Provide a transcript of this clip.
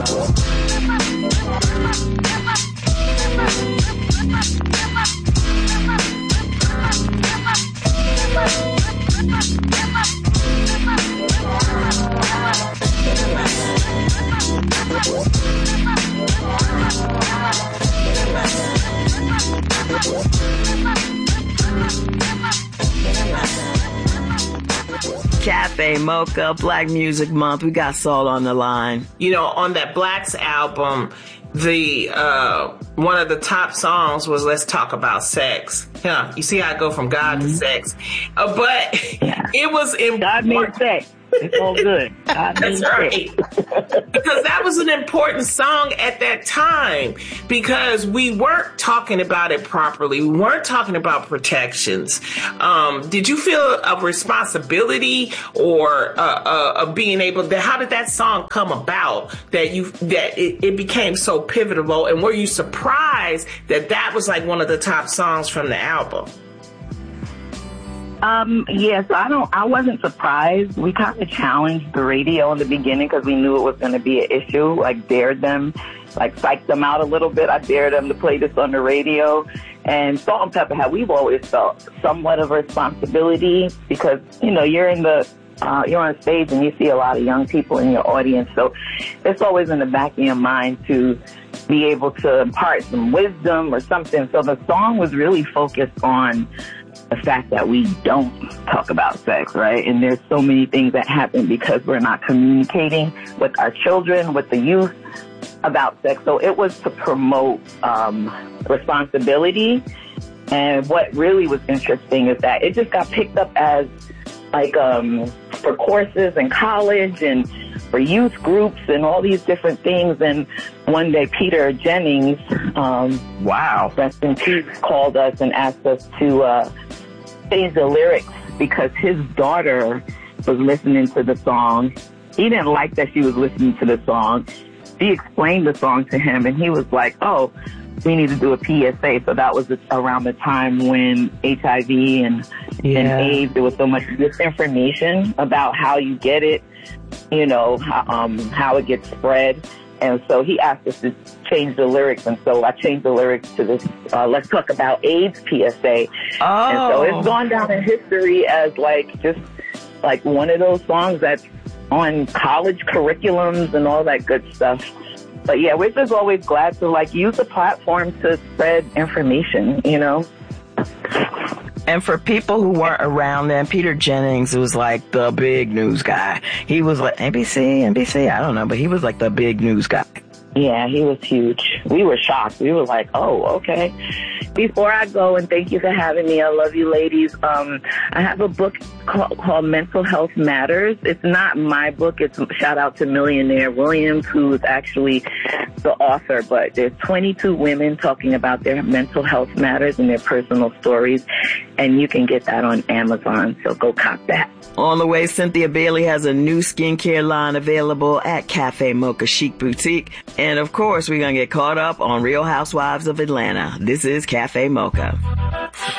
Cafe Mocha, Black Music Month. We got Saul on the line. You know, on that Blacks album, the one of the top songs was "Let's Talk About Sex." Yeah, you see how I go from God to sex, but it was important. God made sex. It's all good. That's right. Because that was an important song at that time, because we weren't talking about it properly. We weren't talking about protections. Did you feel a responsibility or of being able to, how did that song come about that it became so pivotal? And were you surprised that was like one of the top songs from the album? Yes, I wasn't surprised. We kind of challenged the radio in the beginning because we knew it was going to be an issue, like dared them, like psyched them out a little bit. I dared them to play this on the radio. And Salt-N-Pepa, we've always felt somewhat of a responsibility because, you know, you're on stage and you see a lot of young people in your audience. So it's always in the back of your mind to be able to impart some wisdom or something. So the song was really focused on the fact that we don't talk about sex, right? And there's so many things that happen because we're not communicating with our children, with the youth about sex. So it was to promote responsibility. And what really was interesting is that it just got picked up as like for courses in college and for youth groups and all these different things. And one day Peter Jennings, rest in peace, called us and asked us to change the lyrics because his daughter was listening to the song. He didn't like that she was listening to the song. She explained the song to him and he was like, oh, we need to do a PSA. So that was around the time when HIV and AIDS, there was so much misinformation about how you get it, you know, how it gets spread. And so he asked us to change the lyrics. And so I changed the lyrics to this, Let's Talk About AIDS PSA. Oh. And so it's gone down in history as just one of those songs that's on college curriculums and all that good stuff. But yeah, we're just always glad to use the platform to spread information, you know. And for people who weren't around then, Peter Jennings was like the big news guy. He was like NBC, I don't know, but he was like the big news guy. Yeah, he was huge. We were shocked. We were like, oh, okay. Before I go, and thank you for having me. I love you, ladies. I have a book called Mental Health Matters. It's not my book. It's shout out to Millionaire Williams, who is actually the author. But there's 22 women talking about their mental health matters and their personal stories. And you can get that on Amazon. So go cop that. On the way, Cynthia Bailey has a new skincare line available at Cafe Mocha Chic Boutique. And of course, we're going to get caught up on Real Housewives of Atlanta. This is Cafe Mocha.